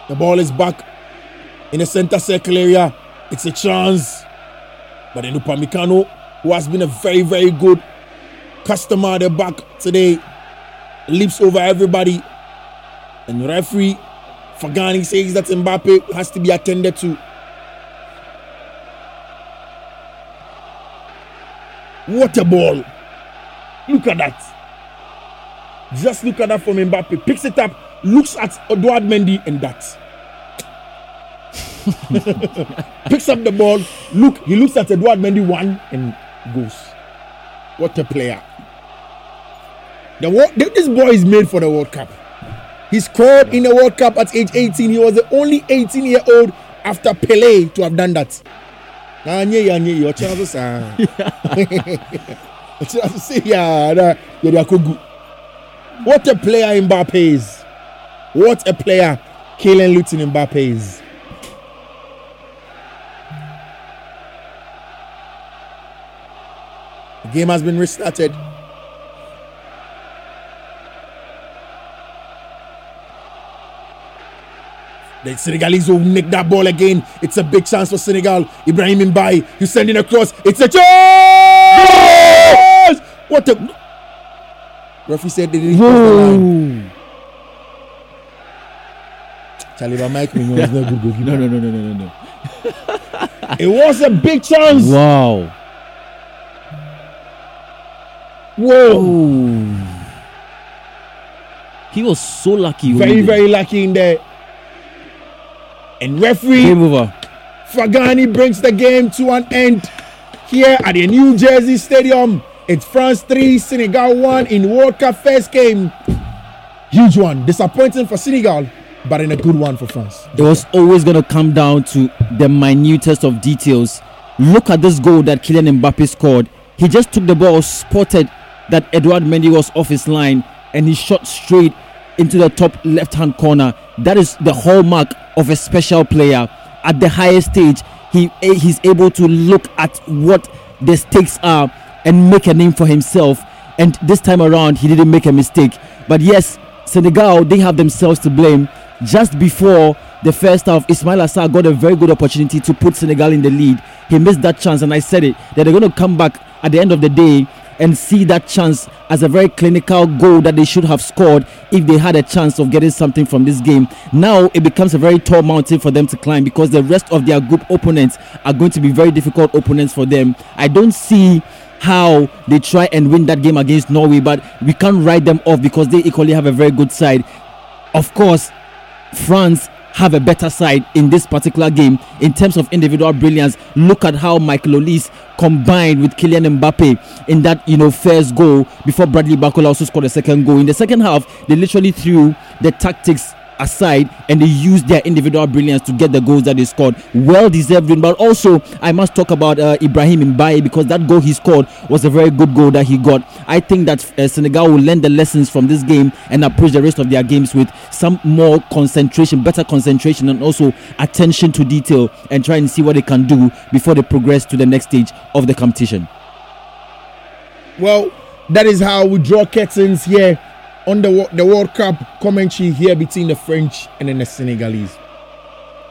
The ball is back in the center circle area. It's a chance. But then Upamecano, who has been a very, very good customer at the back today, leaps over everybody. And referee Fagani says that Mbappe has to be attended to. What a ball. Look at that. Just look at that from Mbappe. Picks it up, looks at Edouard Mendy, and that. Picks up the ball. He looks at Edouard Mendy one and goes. What a player. This boy is made for the World Cup. He scored in the World Cup at age 18. He was the only 18-year-old after Pele to have done that. What a player Mbappe is. What a player Kylian Mbappe is. The game has been restarted. The Senegalese will nick that ball again. It's a big chance for Senegal. Ibrahim Mbaye, he's sending across. It's a chance! What a... Referee said they didn't cross the line. Charlie, but Mike Mignon is not good. No. It was a big chance. Wow. Whoa. He was so lucky. Very, very lucky in there. And referee Fagani brings the game to an end here at the New Jersey Stadium. It's France 3, Senegal 1 in World Cup first game. Huge one. Disappointing for Senegal, but in a good one for France. It was always going to come down to the minutest of details. Look at this goal that Kylian Mbappe scored. He just took the ball, spotted that Edouard Mendy was off his line, and he shot straight into the top left-hand corner. That is the hallmark of a special player. At the highest stage, he's able to look at what the stakes are and make a name for himself. And this time around, he didn't make a mistake. But yes, Senegal, they have themselves to blame. Just before the first half, Ismail Assar got a very good opportunity to put Senegal in the lead. He missed that chance, and I said it, that they're going to come back at the end of the day and see that chance as a very clinical goal that they should have scored if they had a chance of getting something from this game. Now it becomes a very tall mountain for them to climb because the rest of their group opponents are going to be very difficult opponents for them. I don't see how they try and win that game against Norway, but we can't write them off because they equally have a very good side. Of course, France have a better side in this particular game in terms of individual brilliance. Look at how Michael Olise combined with Kylian Mbappe in that first goal before Bradley Barcola also scored a second goal. In the second half, they literally threw the tactics aside and they used their individual brilliance to get the goals that they scored. Well deserved win. But also I must talk about Ibrahim Mbaye, because that goal he scored was a very good goal that he got. I think that Senegal will learn the lessons from this game and approach the rest of their games with some more concentration, better concentration, and also attention to detail, and try and see what they can do before they progress to the next stage of the competition. Well, that is how we draw curtains here on the World Cup commentary here between the French and then the Senegalese.